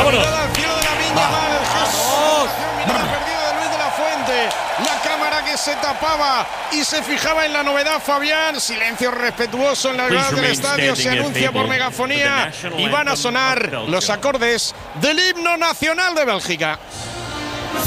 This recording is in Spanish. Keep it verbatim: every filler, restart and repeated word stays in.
vámonos. Mirada al cielo de la Viña, mal, el gesto, mirada perdida de Luis de la Fuente. La cámara que se tapaba y se fijaba en la novedad, Fabián. Silencio respetuoso en la grada del estadio. Se anuncia por megafonía y van a sonar los acordes del himno nacional de Bélgica.